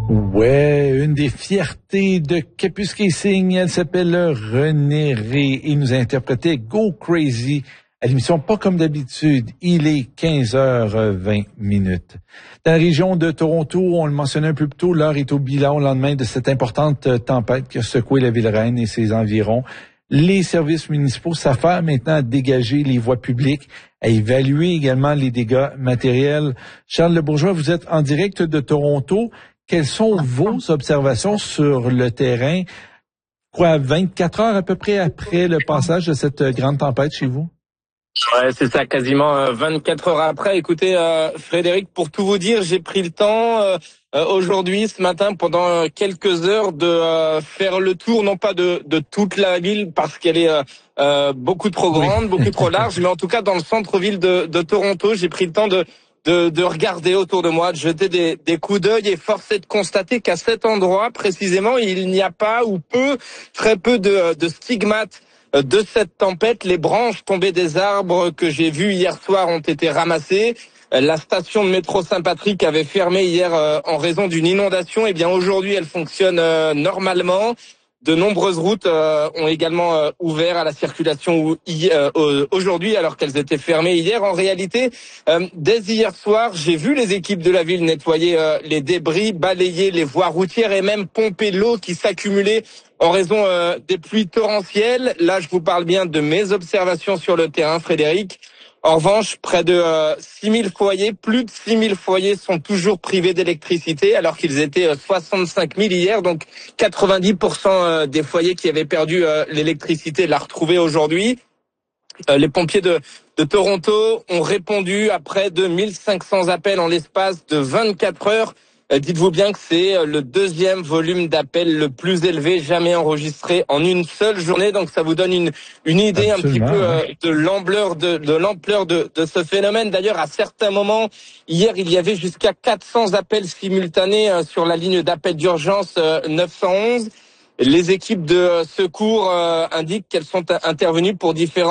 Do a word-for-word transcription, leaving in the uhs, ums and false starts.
Ouais, une des fiertés de Capus-Casing, elle s'appelle René Ré et nous a interprété Go Crazy à l'émission Pas comme d'habitude. Il est quinze heures vingt minutes. Dans la région de Toronto, on le mentionnait un peu plus tôt, l'heure est au bilan au lendemain de cette importante tempête qui a secoué la ville reine et ses environs. Les services municipaux s'affairent maintenant à dégager les voies publiques, à évaluer également les dégâts matériels. Charles Lebourgeois, vous êtes en direct de Toronto. Quelles sont vos observations sur le terrain, quoi, vingt-quatre heures à peu près après le passage de cette grande tempête chez vous? Ouais, c'est ça, quasiment euh, vingt-quatre heures après. Écoutez, euh, Frédéric, pour tout vous dire, j'ai pris le temps euh, euh, aujourd'hui, ce matin, pendant quelques heures, de euh, faire le tour, non pas de, de toute la ville, parce qu'elle est euh, euh, beaucoup trop grande, oui. beaucoup trop large, mais en tout cas dans le centre-ville de, de Toronto, j'ai pris le temps de De, de regarder autour de moi, de jeter des, des coups d'œil, et force est de constater qu'à cet endroit, précisément, il n'y a pas ou peu, très peu de, de stigmates de cette tempête. Les branches tombées des arbres que j'ai vus hier soir ont été ramassées. La station de métro Saint-Patrick avait fermé hier en raison d'une inondation. Eh bien, aujourd'hui, elle fonctionne normalement. De nombreuses routes euh, ont également euh, ouvert à la circulation euh, aujourd'hui alors qu'elles étaient fermées hier. En réalité, euh, dès hier soir, j'ai vu les équipes de la ville nettoyer euh, les débris, balayer les voies routières et même pomper l'eau qui s'accumulait en raison euh, des pluies torrentielles. Là, je vous parle bien de mes observations sur le terrain, Frédéric. En revanche, près de euh, six mille foyers, plus de six mille foyers sont toujours privés d'électricité alors qu'ils étaient euh, soixante-cinq mille hier. Donc quatre-vingt-dix pour cent des foyers qui avaient perdu euh, l'électricité l'a retrouvée aujourd'hui. Euh, les pompiers de, de Toronto ont répondu à près de mille cinq cents appels en l'espace de vingt-quatre heures. Euh, dites-vous bien que c'est le deuxième volume d'appels le plus élevé jamais enregistré en une seule journée. Donc ça vous donne une, une idée Absolument, un petit peu euh, de l'ampleur de, de l'ampleur de, de ce phénomène. D'ailleurs, à certains moments, hier, il y avait jusqu'à quatre cents appels simultanés euh, sur la ligne d'appel d'urgence euh, neuf cent onze. Les équipes de secours euh, indiquent qu'elles sont intervenues pour différents